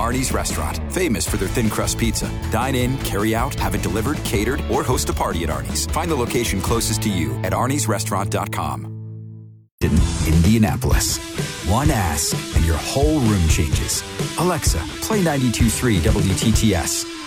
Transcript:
Arnie's Restaurant, famous for their thin crust pizza. Dine in, carry out, have it delivered, catered, or host a party at Arnie's. Find the location closest to you at arniesrestaurant.com. In Indianapolis. One ask and your whole room changes. Alexa, play 92.3 WTTS.